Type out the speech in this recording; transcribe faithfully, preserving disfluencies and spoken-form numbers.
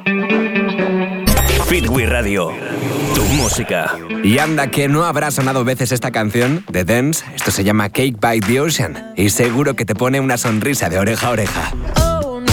Fitwi Radio, tu música. Y anda que no habrá sonado veces esta canción de Dance. Esto se llama Cake by the Ocean y seguro que te pone una sonrisa de oreja a oreja.